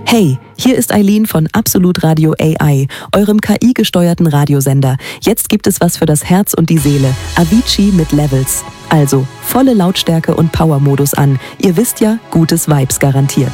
Hey, hier ist Eileen von Absolut Radio AI, eurem KI-gesteuerten Radiosender. Jetzt gibt es was für das Herz und die Seele. Avicii mit Levels. Also, volle Lautstärke und Power-Modus an. Ihr wisst ja, gutes Vibes garantiert.